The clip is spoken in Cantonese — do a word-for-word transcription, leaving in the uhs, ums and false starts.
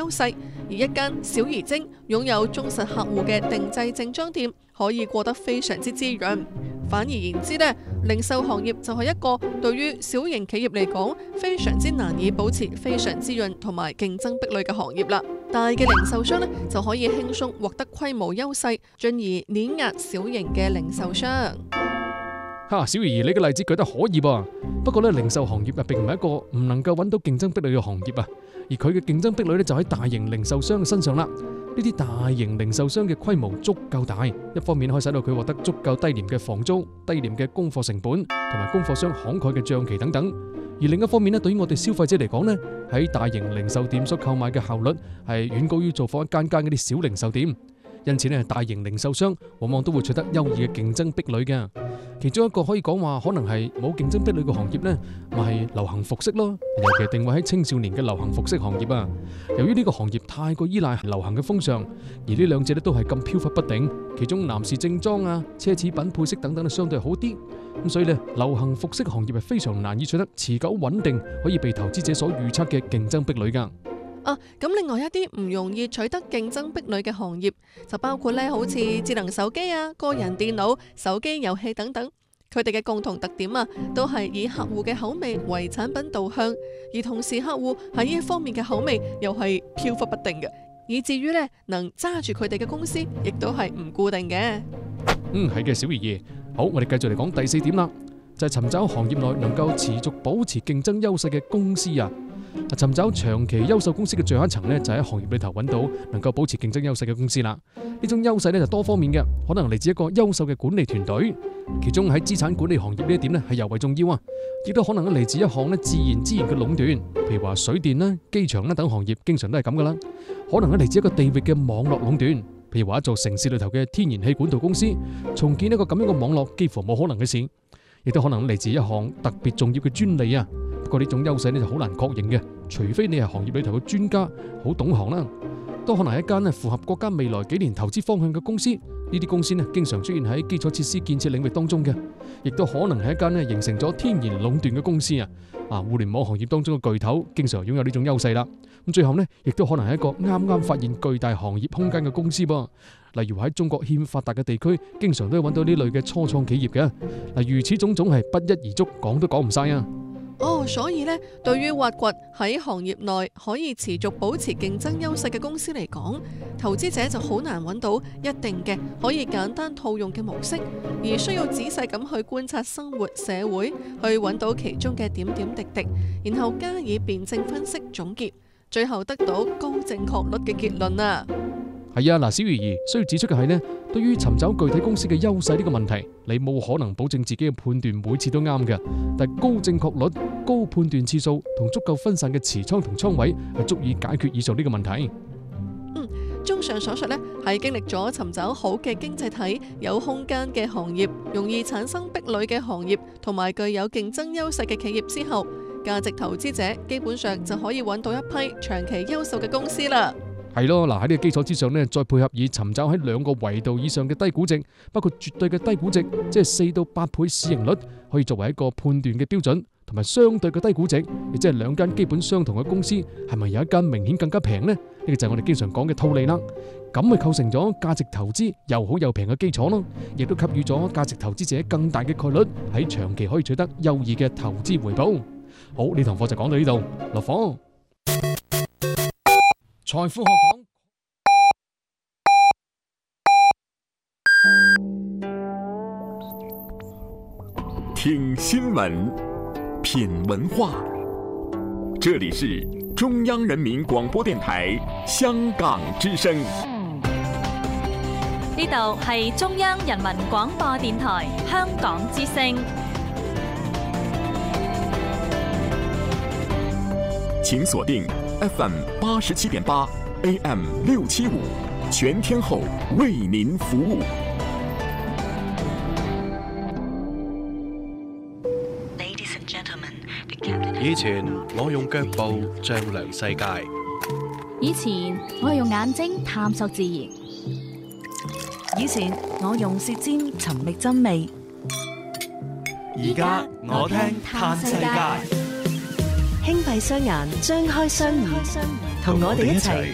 優勢，而一間小而精、擁有忠實客戶嘅定製正裝店可以過得非常之滋潤。反而言之呢，零售行業就係一個對於小型企業嚟講非常之難以保持非常滋潤同埋競爭壁壘嘅行業啦。大嘅零售商呢，就可以輕鬆獲得規模優勢，進而碾壓小型嘅零售商。 哈，小怡，你嘅例子舉得可以噃。不過咧，零售行業啊，並唔係一個唔能夠揾到競爭壁壘嘅行業啊，而佢嘅競爭壁壘咧就喺大型零售商嘅身上啦。呢啲大型零售商嘅規模足夠大，一方面可以使到佢獲得足夠低廉嘅房租、低廉嘅供貨成本，同埋供貨商慷慨嘅賬期等等。而另一方面咧，對於我哋消費者嚟講咧，喺大型零售店所購買嘅效率係遠高於做訪一間間嗰啲小零售店。因此咧，大型零售商往往都會取得優異嘅競爭壁壘嘅。其中一個可以講話可能係冇競爭壁壘嘅行業呢，咪係流行服飾咯。尤其定位喺青少年嘅流行服飾行業啊。由於呢個行業太過依賴流行嘅風尚，而呢兩者咧都係咁飄忽不定。其中男士正裝啊、奢侈品配飾等等都相對好啲。咁所以呢，流行服飾行業係非常難以取得持久穩定，可以被投資者所預測嘅競爭壁壘噶。 啊，咁另外一啲唔容易取得競爭壁壘嘅行業，就包括咧，好似智能手機啊、個人電腦、手機遊戲等等。佢哋嘅共同特點啊，都係以客戶嘅口味為產品導向，而同時客戶喺呢一方面嘅口味又係飄忽不定嘅，以至於咧能揸住佢哋嘅公司，亦都係唔固定嘅。 嗯，係嘅，小怡兒。好，我哋繼續嚟講第四點啦，就係尋找行業內能夠持續保持競爭優勢嘅公司啊。尋找長期優秀公司嘅最後一層呢，就喺行業裏頭揾到能夠保持競爭優勢嘅公司啦。呢種優勢呢，就多方面嘅，可能嚟自一個優秀嘅管理團隊，其中喺資產管理行業呢一點呢係尤為重要啊。亦都可能嚟自一項呢自然資源嘅壟斷，譬如話水電啦、機場啦等行業，經常都係咁噶啦。可能咧嚟自一個地域嘅網絡壟斷，譬如話一座城市裏頭嘅天然氣管道公司重建一個咁樣嘅網絡，幾乎冇可能嘅事。亦都可能嚟自一項特別重要嘅專利啊。不過呢種優勢呢就好難確認嘅，除非你係行業裏頭嘅專家，好懂行啦。都可能係一間咧符合國家未來幾年投資方向嘅公司，呢啲公司呢經常出現喺基礎設施建設領域當中嘅，亦都可能係一間咧形成咗天然壟斷嘅公司啊。啊，互聯網行業當中嘅巨頭經常擁有呢種優勢啦。咁最後呢，亦都可能係一個啱啱發現巨大行業空間嘅公司噃。例如喺中國欠發達嘅地區，經常都會揾到呢類嘅初創企業嘅。嗱，如此種種係不一而足，講都講唔晒啊。 哦，所以呢，對於挖掘喺行業內可以持續保持競爭優勢嘅公司嚟講，投資者就好難揾到一定嘅可以簡單套用嘅模式，而需要仔細咁去觀察生活社會，去揾到其中嘅點點滴滴，然後加以辯證分析總結，最後得到高正確率嘅結論啊！ 係啊，嗱，小魚兒需要指出嘅係呢，對於尋找具體公司嘅優勢呢個問題，你冇可能保證自己嘅判斷每次都啱嘅，但係高正確率、高判斷次數同足夠分散嘅持倉同倉位係足以解決以上呢個問題。 嗯，綜上所述呢，係經歷咗尋找好嘅經濟體、有空間嘅行業、容易產生壁壘嘅行業同埋具有競爭優勢嘅企業之後，價值投資者基本上就可以揾到一批長期優秀嘅公司啦。 係咯，嗱，喺呢個基礎之上呢，再配合以尋找喺兩個維度以上嘅低估值，包括絕對嘅低估值，即係四到八倍市盈率，可以作為一個判斷嘅標準，同埋相對嘅低估值，亦即係兩間基本相同嘅公司，係咪有一間明顯更加平呢？呢個就係我哋經常講嘅套利啦。咁咪構成咗價值投資又好又平嘅基礎咯，亦都給予咗價值投資者更大嘅概率喺長期可以取得優異嘅投資回報。好，呢堂課就講到呢度，落課。財富學堂， 聽新聞，品文化，這裡是中央人民廣播電台香港之聲。 呢度係中央人民廣播電台香港之聲。 請鎖定 F M 八十七點八 A M 六七五，全天候為您服務。 以前我用腳步丈量世界， 以前我係用眼睛探索自然， 以前我用舌尖尋覓真味， 而家我聽嘆世界。 輕閉雙眼，張開雙耳，同我哋一齊